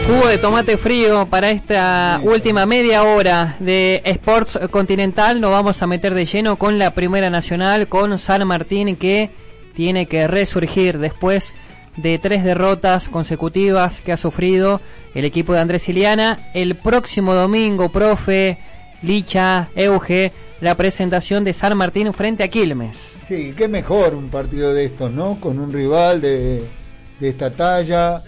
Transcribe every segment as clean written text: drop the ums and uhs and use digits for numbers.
Jugo de tomate frío para esta última media hora de Sports Continental. Nos vamos a meter de lleno con la Primera Nacional, con San Martín, que tiene que resurgir después de 3 derrotas consecutivas que ha sufrido el equipo de Andrés Iliana. El próximo domingo, profe, Licha, Euge, la presentación de San Martín frente a Quilmes. Sí, qué mejor un partido de estos, ¿no? Con un rival de esta talla,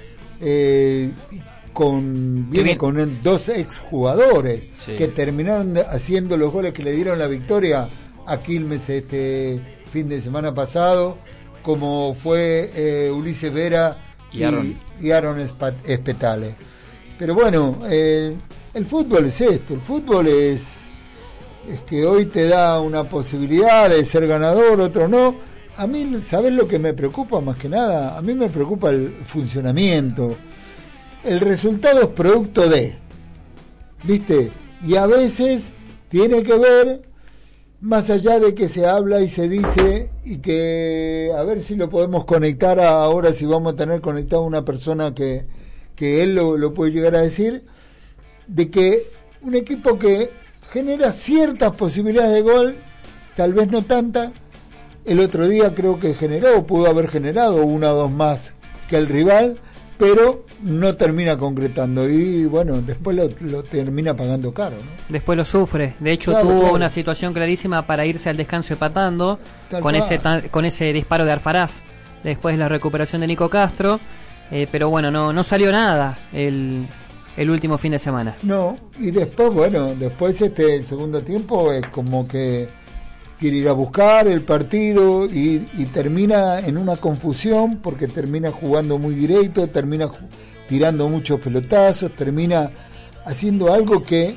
viene con 2 exjugadores, sí, que terminaron haciendo los goles que le dieron la victoria a Quilmes este fin de semana pasado, como fue Ulises Vera y Aaron Espetale. Pero bueno, el fútbol es esto, el fútbol es que hoy te da una posibilidad de ser ganador, otro no. A mí, ¿sabés lo que me preocupa más que nada? A mí me preocupa el funcionamiento. El resultado es producto de, ¿viste? Y a veces tiene que ver, más allá de que se habla y se dice, y que a ver si lo podemos conectar ahora, si vamos a tener conectado a una persona que él lo puede llegar a decir, de que un equipo que genera ciertas posibilidades de gol, tal vez no tantas, el otro día creo que pudo haber generado 1 o 2 más que el rival, pero no termina concretando y bueno, después lo termina pagando caro, ¿no? Después lo sufre. De hecho, tuvo una situación clarísima para irse al descanso empatando con ese disparo de Alfaraz después de la recuperación de Nico Castro, pero bueno, no salió nada el último fin de semana. No, y después el segundo tiempo es como que quiere ir a buscar el partido y termina en una confusión porque termina jugando muy directo, termina tirando muchos pelotazos, termina haciendo algo que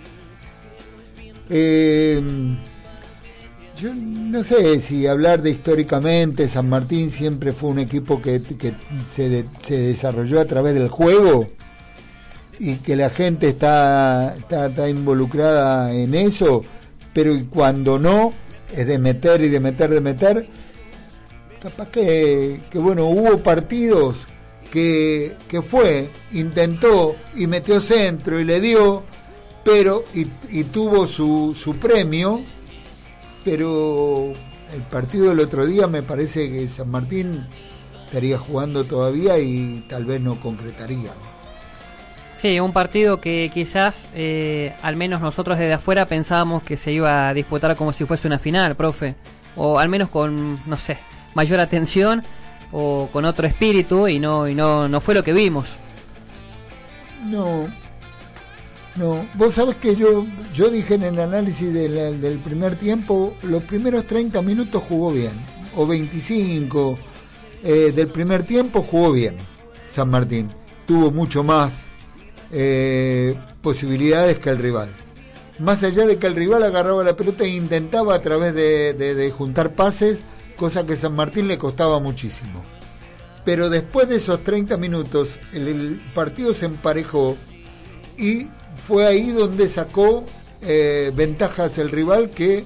yo no sé si hablar de históricamente. San Martín siempre fue un equipo que se desarrolló a través del juego y que la gente está involucrada en eso, pero cuando no, es de meter y de meter, capaz que bueno, hubo partidos que intentó y metió centro y le dio, pero y tuvo su premio, pero el partido del otro día me parece que San Martín estaría jugando todavía y tal vez no concretaría, ¿no? Sí, un partido que quizás, al menos nosotros desde afuera pensábamos que se iba a disputar como si fuese una final, profe, o al menos con, no sé, mayor atención o con otro espíritu, y no fue lo que vimos. No, vos sabés que yo dije en el análisis del primer tiempo, los primeros 30 minutos jugó bien, o 25 del primer tiempo jugó bien San Martín, tuvo mucho más posibilidades que el rival, más allá de que el rival agarraba la pelota e intentaba a través de juntar pases, cosa que San Martín le costaba muchísimo. Pero después de esos 30 minutos el partido se emparejó y fue ahí donde sacó ventajas el rival, que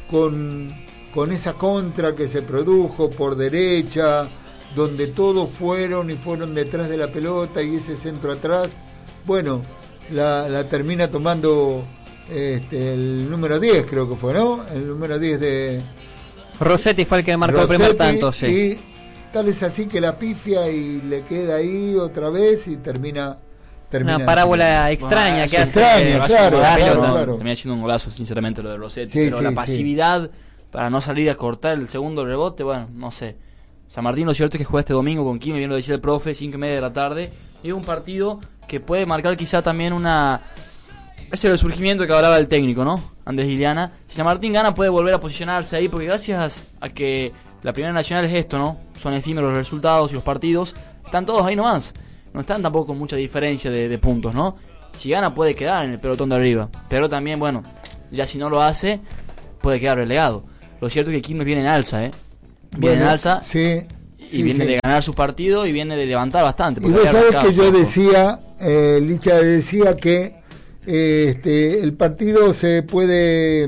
con esa contra que se produjo por derecha, donde todos fueron detrás de la pelota y ese centro atrás, bueno, la termina tomando el número 10, creo que fue, ¿no? El número 10 de Rossetti fue el que marcó el primer tanto, sí. Y tal es así que la pifia y le queda ahí otra vez y termina una parábola extraña que hace. Claro. Termina siendo un golazo, sinceramente, lo de Rossetti, pero la pasividad para no salir a cortar el segundo rebote, bueno, no sé. San Martín, lo cierto es que juega este domingo con Quilmes, bien lo decía el profe, 5:30 de la tarde, y es un partido que puede marcar quizá también ese resurgimiento que hablaba el técnico, ¿no? Andrés Iliana. Si San Martín gana, puede volver a posicionarse ahí, porque gracias a que la Primera Nacional es esto, ¿no? Son efímeros los resultados y los partidos, están todos ahí nomás. No están tampoco con mucha diferencia de puntos, ¿no? Si gana puede quedar en el pelotón de arriba, pero también, bueno, ya si no lo hace, puede quedar relegado. Lo cierto es que Quilmes viene en alza, Viene en alza, sí, y viene de ganar su partido y viene de levantar bastante. Y vos sabés que yo decía, Licha decía que el partido se puede...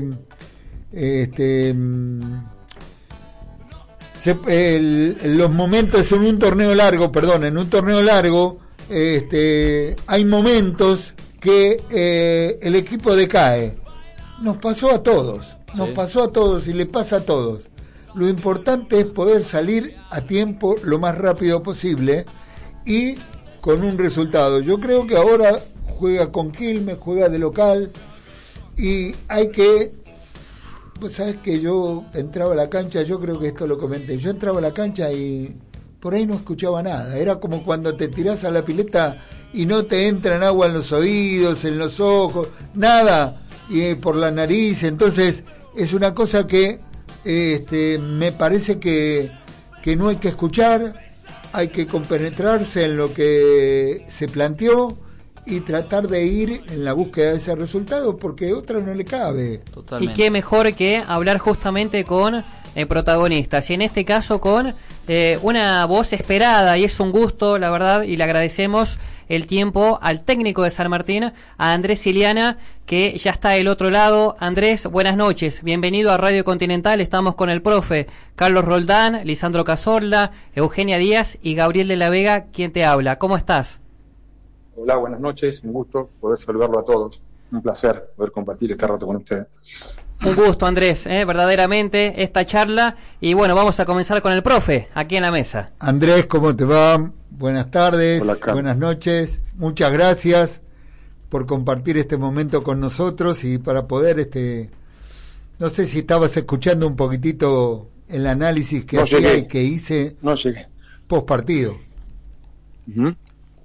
los momentos en un torneo largo, hay momentos que el equipo decae. Nos pasó a todos y le pasa a todos. Lo importante es poder salir a tiempo lo más rápido posible y con un resultado. Yo creo que ahora juega con Quilmes, juega de local y hay que... Vos sabés que yo entraba a la cancha, yo creo que esto lo comenté, yo entraba a la cancha y por ahí no escuchaba nada. Era como cuando te tirás a la pileta y no te entran agua en los oídos, en los ojos, nada, y por la nariz. Entonces es una cosa que me parece que no hay que escuchar, hay que compenetrarse en lo que se planteó y tratar de ir en la búsqueda de ese resultado, porque otra no le cabe. Totalmente. Y qué mejor que hablar justamente con protagonistas, y en este caso con una voz esperada, y es un gusto, la verdad, y le agradecemos el tiempo al técnico de San Martín, a Andrés Iliana, que ya está del otro lado. Andrés, buenas noches, bienvenido a Radio Continental. Estamos con el profe Carlos Roldán, Lisandro Cazorla, Eugenia Díaz y Gabriel de la Vega, quien te habla. ¿Cómo estás? Hola, buenas noches, un gusto poder saludarlo a todos, un placer poder compartir este rato con ustedes. Un gusto, Andrés, verdaderamente, esta charla, y bueno, vamos a comenzar con el profe, aquí en la mesa. Andrés, ¿cómo te va? Buenas tardes, buenas noches, muchas gracias por compartir este momento con nosotros y para poder, no sé si estabas escuchando un poquitito el análisis que hacía y que hice post partido. Uh-huh.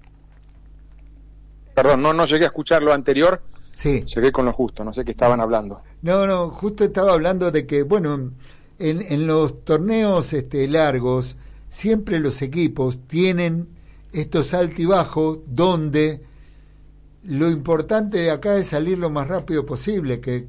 Perdón, no llegué a escuchar lo anterior. Sí. Llegué con lo justo, no sé qué estaban hablando. No, justo estaba hablando de que, bueno, en los torneos largos, siempre los equipos tienen estos altibajos donde lo importante de acá es salir lo más rápido posible, que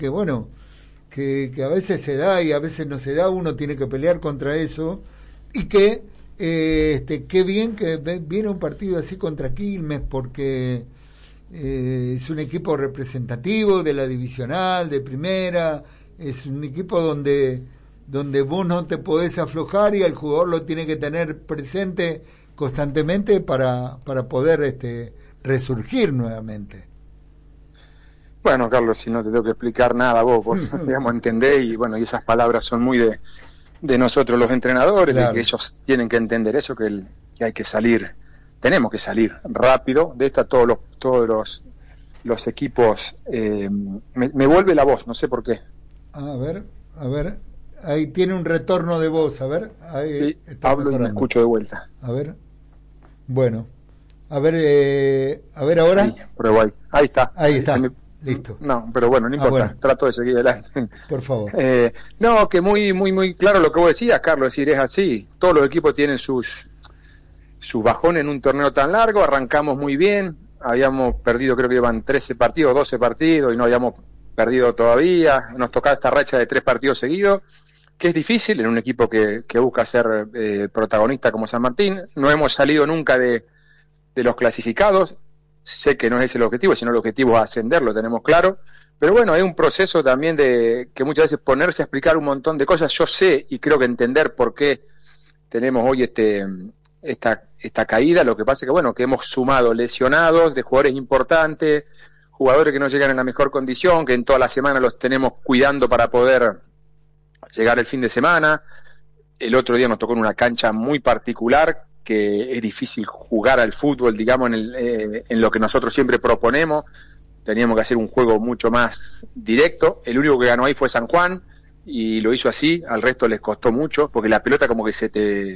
a veces se da y a veces no se da, uno tiene que pelear contra eso, y que qué bien que viene un partido así contra Quilmes, porque es un equipo representativo de la divisional, de primera, es un equipo donde vos no te podés aflojar y el jugador lo tiene que tener presente constantemente para poder resurgir nuevamente. Bueno, Carlos, si no te tengo que explicar nada, vos digamos, entendés, y bueno, y esas palabras son muy de nosotros los entrenadores, claro. De que ellos tienen que entender eso, que hay que salir. Tenemos que salir rápido de esta. Todos los equipos me vuelve la voz, no sé por qué. A ver, ahí tiene un retorno de voz, a ver. Ahí sí, hablo y me escucho de vuelta. A ver, bueno, a ver ahora. Sí, pruebo ahí. Ahí está. Ahí está. Listo. No, pero bueno, no importa. Bueno. Trato de seguir adelante. Por favor. No, que muy, muy, muy claro lo que vos decías, Carlos. Es decir, es así. Todos los equipos tienen sus bajones en un torneo tan largo. Arrancamos muy bien. Habíamos perdido, creo que iban 13 partidos, 12 partidos, y no habíamos perdido todavía. Nos tocaba esta racha de 3 partidos seguidos, que es difícil en un equipo que busca ser protagonista como San Martín. No hemos salido nunca de los clasificados. Sé que no es ese el objetivo, sino el objetivo es ascender, lo tenemos claro. Pero bueno, hay un proceso también de que muchas veces ponerse a explicar un montón de cosas. Yo sé y creo que entender por qué tenemos hoy esta caída. Lo que pasa es que, bueno, que hemos sumado lesionados de jugadores importantes, jugadores que no llegan en la mejor condición, que en toda la semana los tenemos cuidando para poder llegar el fin de semana. El otro día nos tocó en una cancha muy particular, que es difícil jugar al fútbol, digamos, en lo que nosotros siempre proponemos. Teníamos que hacer un juego mucho más directo. El único que ganó ahí fue San Juan, y lo hizo así. Al resto les costó mucho, porque la pelota como que se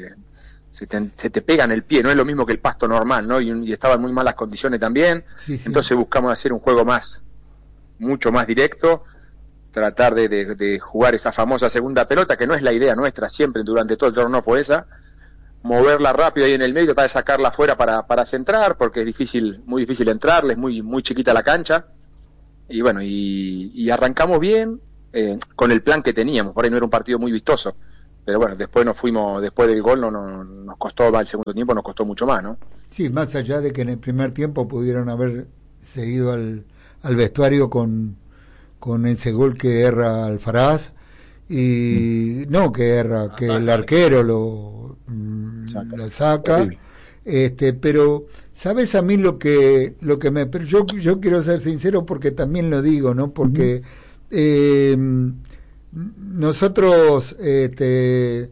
te pega en el pie, no es lo mismo que el pasto normal, ¿no? Y estaba en muy malas condiciones también. Sí. Entonces buscamos hacer un juego mucho más directo, tratar de jugar esa famosa segunda pelota, que no es la idea nuestra, siempre durante todo el torneo fue esa, moverla rápido ahí en el medio, tratar de sacarla afuera para centrar, porque es difícil, muy difícil entrarles, muy, muy chiquita la cancha. Y bueno, y arrancamos bien con el plan que teníamos. Por ahí no era un partido muy vistoso, pero bueno, después nos fuimos, después del gol nos costó, el segundo tiempo nos costó mucho más, ¿no? Sí, más allá de que en el primer tiempo pudieron haber seguido al vestuario con ese gol que erra Alfaraz, y no que erra, que el arquero lo saca, pero sabes a mí lo que me, pero yo quiero ser sincero porque también lo digo, ¿no? Porque nosotros